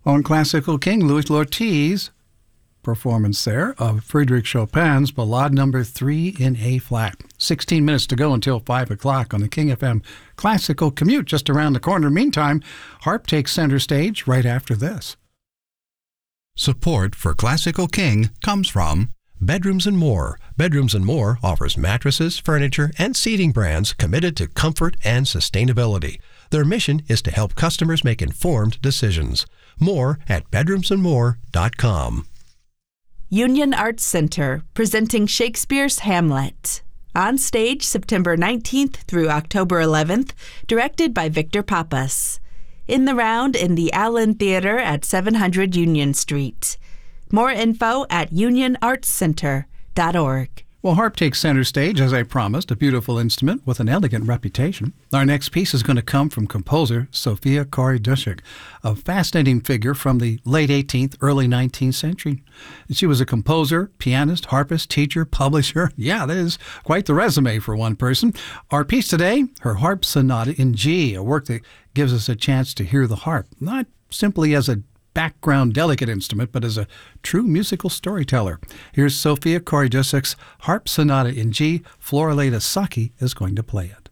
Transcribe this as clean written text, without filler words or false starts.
On Classical King, Louis Lortiz performance there of Frédéric Chopin's Ballade Number 3 in A-flat. 16 minutes to go until 5 o'clock on the King FM Classical Commute just around the corner. Meantime, harp takes center stage right after this. Support for Classical King comes from Bedrooms & More. Bedrooms & More offers mattresses, furniture, and seating brands committed to comfort and sustainability. Their mission is to help customers make informed decisions. More at bedroomsandmore.com. Union Arts Center, presenting Shakespeare's Hamlet. On stage September 19th through October 11th, directed by Victor Pappas. In the round in the Allen Theater at 700 Union Street. More info at unionartscenter.org. Well, harp takes center stage, as I promised, a beautiful instrument with an elegant reputation. Our next piece is going to come from composer Sofia Kory-Duszek, a fascinating figure from the late 18th, early 19th century. She was a composer, pianist, harpist, teacher, publisher. Yeah, that is quite the resume for one person. Our piece today, her Harp Sonata in G, a work that gives us a chance to hear the harp, not simply as a background delicate instrument, but as a true musical storyteller. Here's Sofia Kory-Duszek's Harp Sonata in G. Floraleda Saki is going to play it.